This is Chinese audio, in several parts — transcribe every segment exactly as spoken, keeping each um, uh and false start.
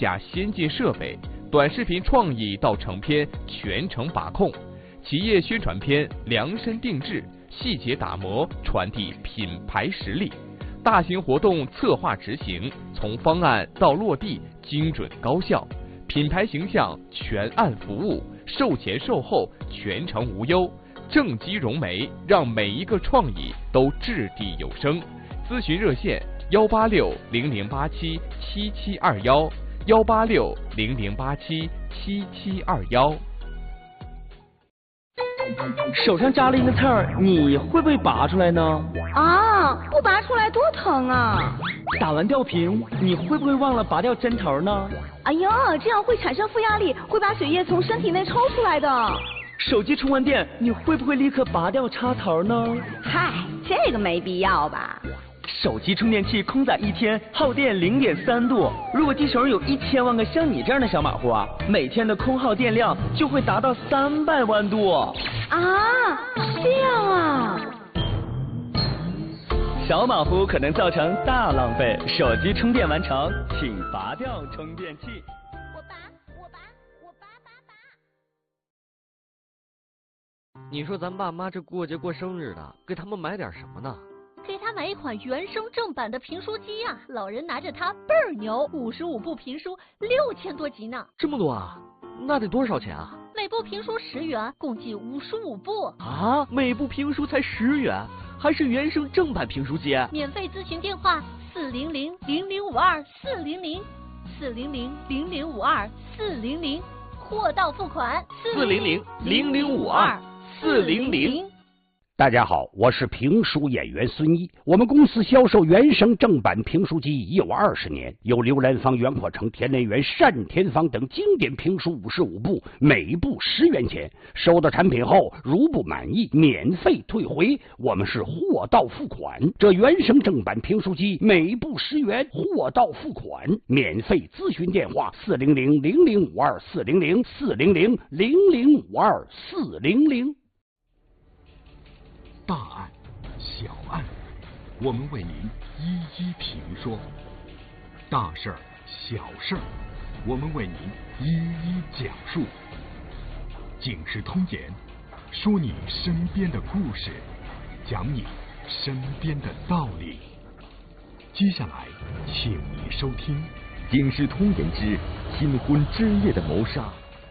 架先进设备，短视频创意到成片全程把控，企业宣传片量身定制，细节打磨，传递品牌实力。大型活动策划执行，从方案到落地精准高效，品牌形象全案服务，售前售后全程无忧。正畸融媒，让每一个创意都掷地有声。咨询热线：幺八六零零八七七七二幺，幺八六零零八七七七二幺。 手上扎了一个刺儿，你会不会拔出来呢？ 啊，不拔出来多疼啊！ 打完吊瓶，你会不会忘了拔掉针头呢？ 哎呀，这样会产生负压力，会把血液从身体内抽出来的。 手机充完电，你会不会立刻拔掉插头呢？ 嗨，这个没必要吧。 手机充电器空载一天耗电零点三度，如果地球上有一千万个像你这样的小马虎啊，每天的空耗电量就会达到三百万度。 啊，这样啊。 小马虎可能造成大浪费，手机充电完成，请拔掉充电器。 我拔，我拔，我拔拔拔。 你说咱爸妈这过节过生日的，给他们买点什么呢？ 给他买一款原声正版的评书机呀、啊，老人拿着它倍儿牛，五十五部评书，六千多集呢。 这么多啊？那得多少钱啊？ 每部评书十元，共计五十五部。 啊，每部评书才十元，还是原声正版评书机？ 免费咨询电话：四零零零零五二四零零，四零零零零五二四零零，货到付款。 四零零零零五二四零零。 大家好，我是评书演员孙一。我们公司销售原声正版评书机已有二十年，有刘兰芳、袁阔成、田连元、单田芳等经典评书五十五部，每部十元钱。收到产品后，如不满意，免费退回。我们是货到付款。这原声正版评书机每部十元，货到付款，免费咨询电话：四零零零零五二四零零，四零零零零五二四零零。 大案、小案，我们为您一一评说；大事儿、小事儿，我们为您一一讲述。警世通言，说你身边的故事，讲你身边的道理。接下来，请您收听《 警世通言之新婚之夜的谋杀》。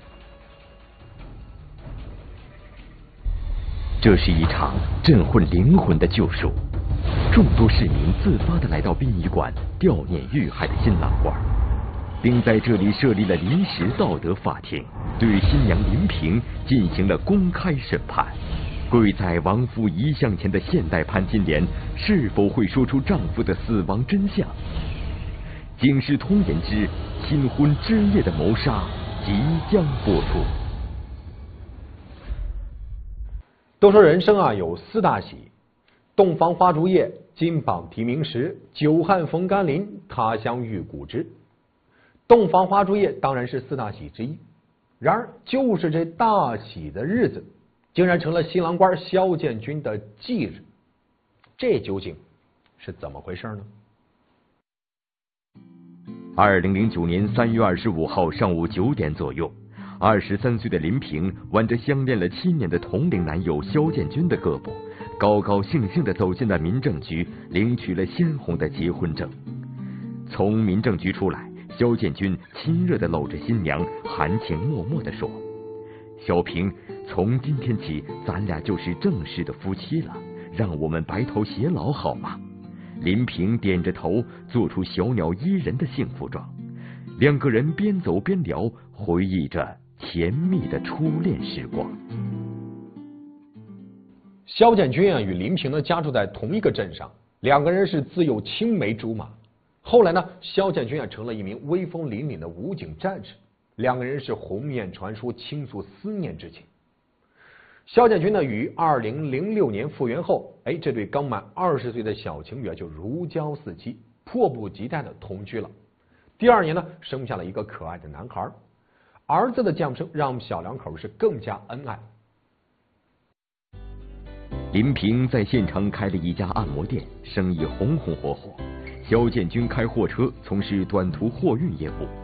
这是一场震撼灵魂的救赎，众多市民自发地来到殡仪馆悼念遇害的新郎官，并在这里设立了临时道德法庭，对新娘林萍进行了公开审判。跪在亡夫遗像前的现代潘金莲是否会说出丈夫的死亡真相？警世通言之新婚之夜的谋杀即将播出。 都说人生啊有四大喜：洞房花烛夜、金榜题名时、久旱逢甘霖、他乡遇故知。洞房花烛夜当然是四大喜之一，然而就是这大喜的日子，竟然成了新郎官萧建军的忌日，这究竟是怎么回事呢？ 二零零九年三月二十五号上午九点左右，二十三岁的林萍挽着相恋了七年的同龄男友萧建军的胳膊，高高兴兴地走进了民政局，领取了鲜红的结婚证。从民政局出来，萧建军亲热地搂着新娘，含情脉脉地说：“小萍，从今天起，咱俩就是正式的夫妻了，让我们白头偕老好吗？”林萍点着头，做出小鸟依人的幸福状。两个人边走边聊，回忆着甜蜜的初恋时光。 萧建军啊与林萍呢家住在同一个镇上，两个人是自幼青梅竹马。后来呢，萧建军啊成了一名威风凛凛的武警战士，两个人是鸿雁传书，倾诉思念之情。萧建军呢于二零零六年复员后，哎，这对刚满二十岁的小情侣啊就如胶似漆，迫不及待的同居了。第二年呢，生下了一个可爱的男孩，儿子的降生让小两口是更加恩爱。 林萍在县城开了一家按摩店，生意红红火火。萧建军开货车，从事短途货运业务。